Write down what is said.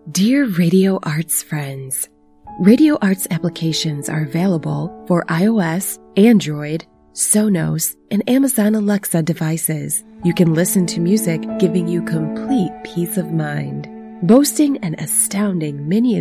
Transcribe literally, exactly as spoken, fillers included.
Dear Radio Arts friends, Radio Arts applications are available for iOS, Android, Sonos, and Amazon Alexa devices. You can listen to music giving you complete peace of mind. Boasting an astounding many